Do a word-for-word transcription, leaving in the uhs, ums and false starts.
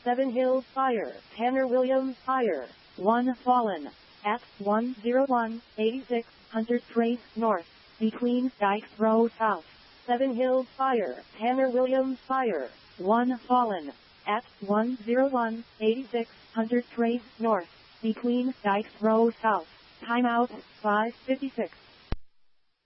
Seven Hills Fire, Tanner Williams Fire, one fallen. At one oh one, eighty-six, Hunter Trace North, between Dykes Row South. Seven Hills Fire, Tanner Williams Fire, one fallen. At one oh one, eighty-six, Hunter Trace North, between Dykes Row South. Timeout, five fifty-six.